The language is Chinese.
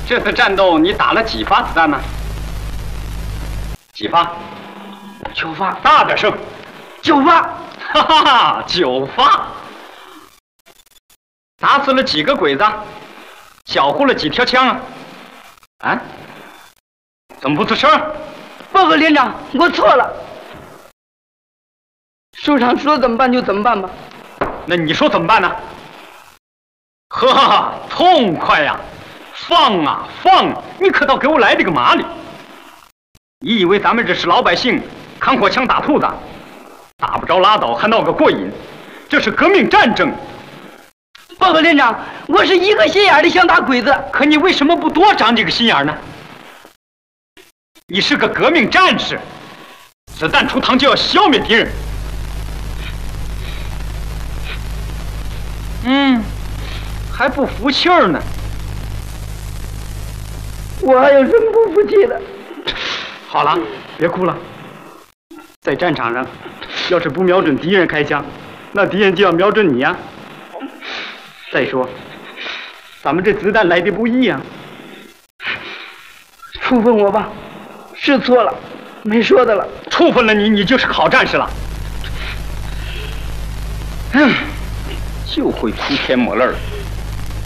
这次战斗你打了几发子弹呢？几发 ？9发。 大点声 ！9发！ 哈哈哈，9发！打死了几个鬼子？缴获了几条枪啊？啊？怎么不吱声？ 报告连长，我错了。首长说怎么办就怎么办吧。 那你说怎么办呢？呵，痛快呀！放啊放啊！你可倒给我来这个麻利！你以为咱们这是老百姓，扛火枪打兔子，打不着拉倒，还闹个过瘾？这是革命战争！ 报告连长，我是一个心眼的想打鬼子， 可你为什么不多长这个心眼呢？你是个革命战士，子弹出膛就要消灭敌人。还不服气儿呢？ 我还有什么不服气的？ 好了，别哭了。在战场上，要是不瞄准敌人开枪，那敌人就要瞄准你呀。再说，咱们这子弹来的不易呀。 处分我吧，是错了，没说的了。 处分了你，你就是好战士了。就会哭天抹泪儿。